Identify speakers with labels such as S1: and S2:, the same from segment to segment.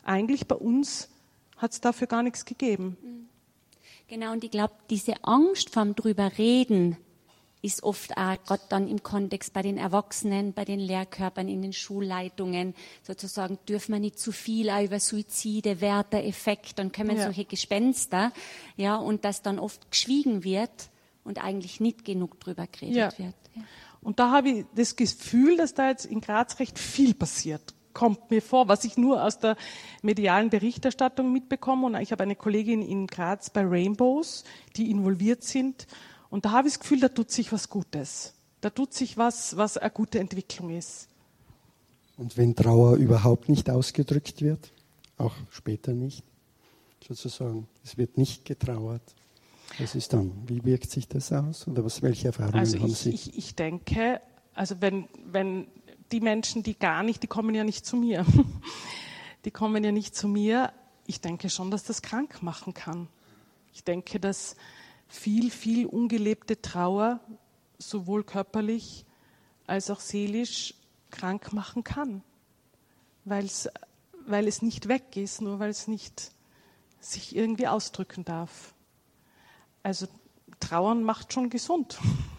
S1: eigentlich bei uns hat es dafür gar nichts gegeben.
S2: Genau, und ich glaube, diese Angst vom drüber reden ist oft auch gerade dann im Kontext bei den Erwachsenen, bei den Lehrkörpern, in den Schulleitungen, sozusagen dürfen wir nicht zu viel auch über Suizide, Werte, Effekt, dann kommen solche Gespenster, ja, und dass dann oft geschwiegen wird und eigentlich nicht genug drüber geredet wird. Ja.
S1: Und da habe ich das Gefühl, dass da jetzt in Graz recht viel passiert. Kommt mir vor, was ich nur aus der medialen Berichterstattung mitbekomme. Und ich habe eine Kollegin in Graz bei Rainbows, die involviert sind. Und da habe ich das Gefühl, da tut sich was Gutes. Da tut sich was eine gute Entwicklung ist.
S3: Und wenn Trauer überhaupt nicht ausgedrückt wird, auch später nicht, sozusagen, es wird nicht getrauert, was ist dann? Wie wirkt sich das aus? Oder welche Erfahrungen haben Sie?
S1: Ich denke, also wenn die Menschen, die kommen ja nicht zu mir. Die kommen ja nicht zu mir. Ich denke schon, dass das krank machen kann. Ich denke, dass viel ungelebte Trauer sowohl körperlich als auch seelisch krank machen kann. Weil es nicht weg ist, nur weil es nicht sich irgendwie ausdrücken darf. Also Trauern macht schon gesund.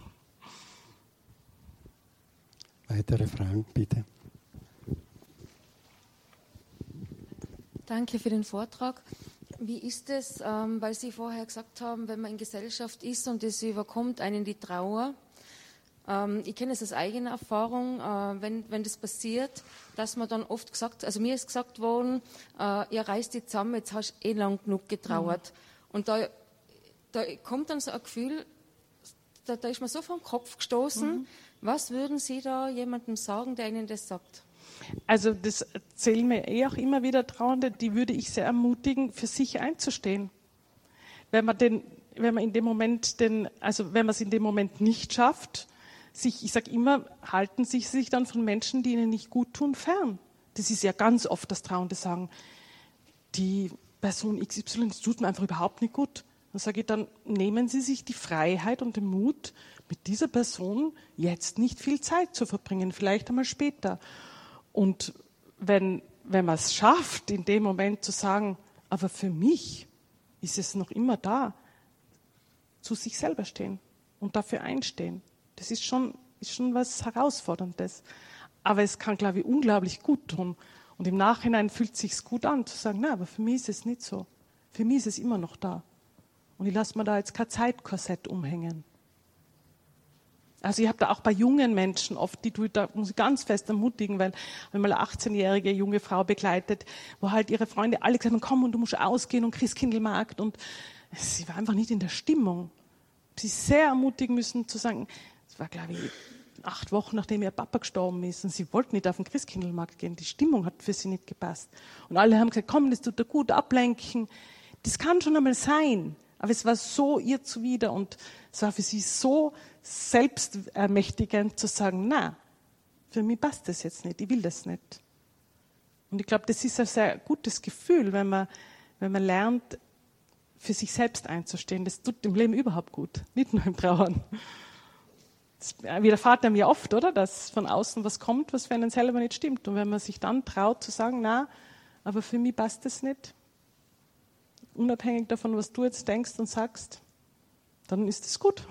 S3: Weitere Fragen, bitte.
S4: Danke für den Vortrag. Wie ist es, weil Sie vorher gesagt haben, wenn man in Gesellschaft ist und es überkommt einen die Trauer, ich kenne es aus eigener Erfahrung, wenn das passiert, dass man dann oft gesagt, also mir ist gesagt worden, ihr reißt dich zusammen, jetzt hast du lang genug getrauert. Und da kommt dann so ein Gefühl, da ist man so vom Kopf gestoßen. Was würden Sie da jemandem sagen, der Ihnen das sagt?
S1: Also das erzählen mir auch immer wieder Trauernde, die würde ich sehr ermutigen, für sich einzustehen. Wenn man in dem Moment, wenn man es in dem Moment nicht schafft, ich sage immer, halten Sie sich dann von Menschen, die Ihnen nicht gut tun, fern. Das ist ja ganz oft das Trauernde sagen, die Person XY, das tut mir einfach überhaupt nicht gut. Dann sage ich, dann nehmen Sie sich die Freiheit und den Mut, mit dieser Person jetzt nicht viel Zeit zu verbringen, vielleicht einmal später. Und wenn man es schafft, in dem Moment zu sagen, aber für mich ist es noch immer da, zu sich selber stehen und dafür einstehen. Das ist schon was Herausforderndes. Aber es kann, glaube ich, unglaublich gut tun. Und im Nachhinein fühlt es sich gut an, zu sagen, na, aber für mich ist es nicht so. Für mich ist es immer noch da. Und ich lasse mir da jetzt kein Zeitkorsett umhängen. Also ich habe da auch bei jungen Menschen oft, da muss ich ganz fest ermutigen, weil wenn mal eine 18-jährige junge Frau begleitet, wo halt ihre Freunde alle gesagt haben, komm und du musst ausgehen und Christkindlmarkt, und sie war einfach nicht in der Stimmung. Sie sehr ermutigen müssen zu sagen, es war glaube ich 8 Wochen, nachdem ihr Papa gestorben ist, und sie wollten nicht auf den Christkindlmarkt gehen, die Stimmung hat für sie nicht gepasst. Und alle haben gesagt, komm, das tut dir gut, ablenken. Das kann schon einmal sein, aber es war so ihr zuwider und es war für sie so selbstermächtigend zu sagen, na, für mich passt das jetzt nicht, ich will das nicht. Und ich glaube, das ist ein sehr gutes Gefühl, wenn man lernt, für sich selbst einzustehen. Das tut im Leben überhaupt gut, nicht nur im Trauern. Das widerfahrt einem ja oft, oder? Dass von außen was kommt, was für einen selber nicht stimmt. Und wenn man sich dann traut zu sagen, na, aber für mich passt das nicht, unabhängig davon, was du jetzt denkst und sagst, dann ist es gut.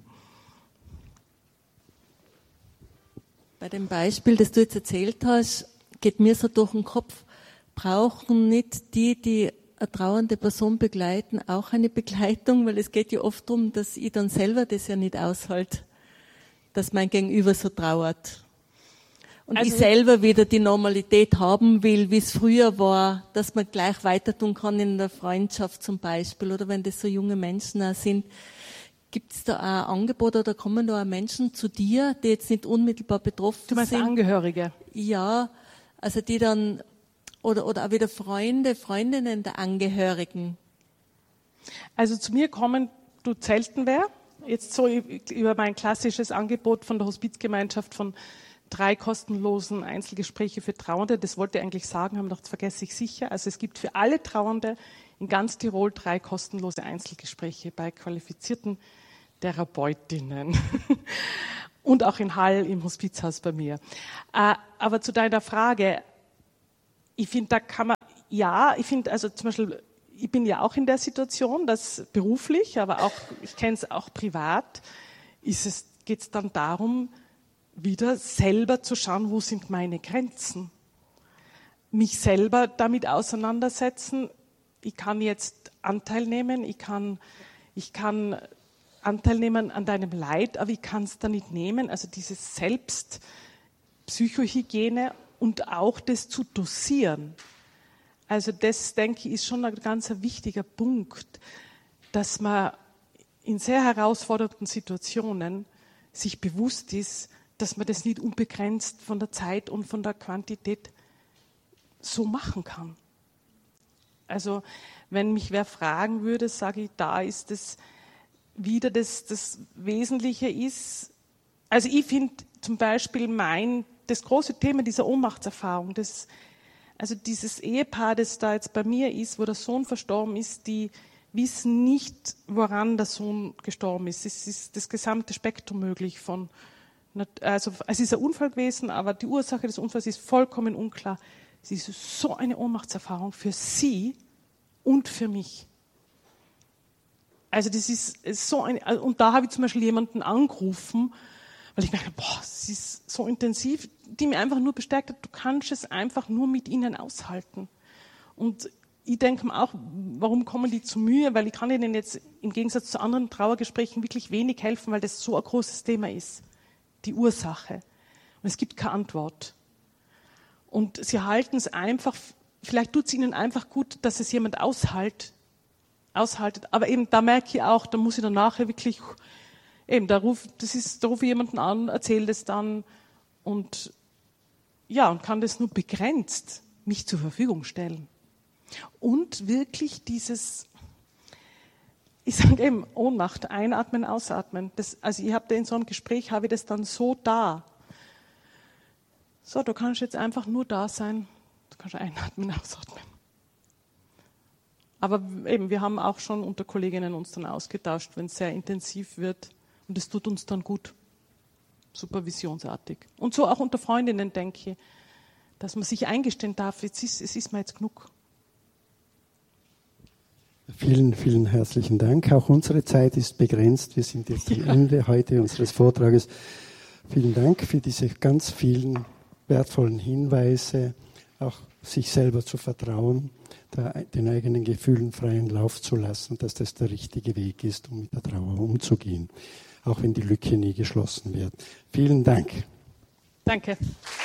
S5: Bei dem Beispiel, das du jetzt erzählt hast, geht mir so durch den Kopf, brauchen nicht die eine trauernde Person begleiten, auch eine Begleitung, weil es geht ja oft darum, dass ich dann selber das ja nicht aushalte, dass mein Gegenüber so trauert. Und also ich selber wieder die Normalität haben will, wie es früher war, dass man gleich weiter tun kann in der Freundschaft zum Beispiel, oder wenn das so junge Menschen auch sind. Gibt es da auch ein Angebot oder kommen da auch Menschen zu dir, die jetzt nicht unmittelbar betroffen sind?
S1: Du meinst Angehörige?
S5: Ja, also die dann, oder auch wieder Freunde, Freundinnen der Angehörigen.
S1: Also zu mir kommen, du Zeltenwehr, jetzt so über mein klassisches Angebot von der Hospizgemeinschaft von 3 kostenlosen Einzelgespräche für Trauernde. Das wollte ich eigentlich sagen, haben gedacht, das vergesse ich sicher. Also es gibt für alle Trauernde in ganz Tirol 3 kostenlose Einzelgespräche bei qualifizierten Therapeutinnen und auch in Hall im Hospizhaus bei mir. Aber zu deiner Frage, ich finde, da kann man, ja, ich finde, also zum Beispiel, ich bin ja auch in der Situation, dass beruflich, aber auch, ich kenne es auch privat, geht es dann darum, wieder selber zu schauen, wo sind meine Grenzen. Mich selber damit auseinandersetzen. Ich kann jetzt Anteil nehmen, ich kann Anteil nehmen an deinem Leid, aber ich kann es da nicht nehmen. Also diese Selbstpsychohygiene und auch das zu dosieren. Also das, denke ich, ist schon ein ganz wichtiger Punkt, dass man in sehr herausfordernden Situationen sich bewusst ist, dass man das nicht unbegrenzt von der Zeit und von der Quantität so machen kann. Also wenn mich wer fragen würde, sage ich, da ist es wieder das Wesentliche ist. Also ich finde zum Beispiel das große Thema dieser Ohnmachtserfahrung, also dieses Ehepaar, das da jetzt bei mir ist, wo der Sohn verstorben ist, die wissen nicht, woran der Sohn gestorben ist. Es ist das gesamte Spektrum möglich also es ist ein Unfall gewesen, aber die Ursache des Unfalls ist vollkommen unklar. Es ist so eine Ohnmachtserfahrung für sie und für mich. Also das ist so und da habe ich zum Beispiel jemanden angerufen, weil ich merke, es ist so intensiv, die mir einfach nur bestärkt hat, du kannst es einfach nur mit ihnen aushalten. Und ich denke mir auch, warum kommen die zu mir? Weil ich kann ihnen jetzt im Gegensatz zu anderen Trauergesprächen wirklich wenig helfen, weil das so ein großes Thema ist, die Ursache. Und es gibt keine Antwort. Und sie halten es einfach, vielleicht tut es ihnen einfach gut, dass es jemand aushaltet. Aber eben, da merke ich auch, da muss ich dann nachher wirklich, eben, da rufe ich jemanden an, erzähle das dann und kann das nur begrenzt mich zur Verfügung stellen. Und wirklich ich sage eben, Ohnmacht, einatmen, ausatmen. Also ich habe da in so einem Gespräch, habe ich das dann so da. So, du kannst jetzt einfach nur da sein, du kannst einatmen, ausatmen. Aber eben, wir haben auch schon unter Kolleginnen uns dann ausgetauscht, wenn es sehr intensiv wird. Und es tut uns dann gut. Supervisionsartig. Und so auch unter Freundinnen, denke ich, dass man sich eingestehen darf, es ist mir jetzt genug.
S3: Vielen, vielen herzlichen Dank. Auch unsere Zeit ist begrenzt. Wir sind jetzt am Ende heute unseres Vortrages. Vielen Dank für diese ganz vielen wertvollen Hinweise, auch sich selber zu vertrauen, den eigenen Gefühlen freien Lauf zu lassen, dass das der richtige Weg ist, um mit der Trauer umzugehen, auch wenn die Lücke nie geschlossen wird. Vielen Dank.
S1: Danke.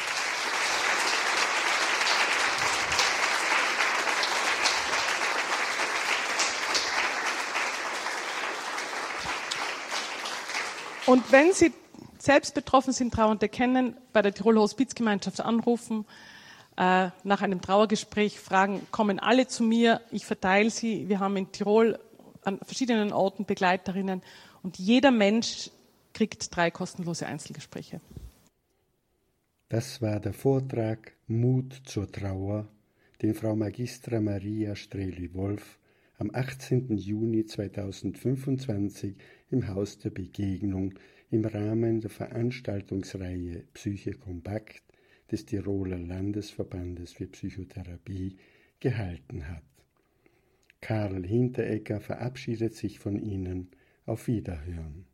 S1: Und wenn Sie selbst betroffen sind, Trauernde kennen, bei der Tiroler Hospizgemeinschaft anrufen, nach einem Trauergespräch fragen, kommen alle zu mir, ich verteile sie. Wir haben in Tirol an verschiedenen Orten Begleiterinnen und jeder Mensch kriegt 3 kostenlose Einzelgespräche.
S3: Das war der Vortrag Mut zur Trauer, den Frau Magistra Maria Streli-Wolf am 18. Juni 2025 im Haus der Begegnung im Rahmen der Veranstaltungsreihe Psyche Kompakt des Tiroler Landesverbandes für Psychotherapie gehalten hat. Karl Hinteregger verabschiedet sich von Ihnen. Auf Wiederhören.